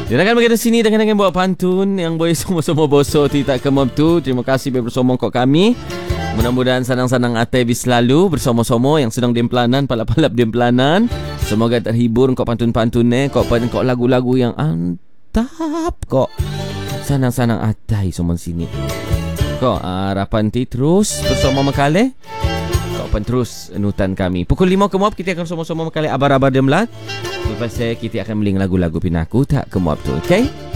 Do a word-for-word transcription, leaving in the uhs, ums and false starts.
Jangan begitu sini dengan buat pantun yang boleh semua-semua boso tidak kemam tu. Terima kasih bersama kau kami. Mudah-mudahan senang-senang atai selalu bersama-sama yang sedang dempelanan, palap-palap dempelanan. Semoga terhibur kau pantun-pantun ni, kau pantun kau lagu-lagu yang antap kau. Senang-senang atai semua sini. Kau harapan ti terus bersama Makale. Kau pun terus nutan kami. Pukul lima kemuap kita akan sama-sama Makale abar-abar demlat. Lepas saya kita akan meling lagu-lagu pinaku tak kemuap tu, okey?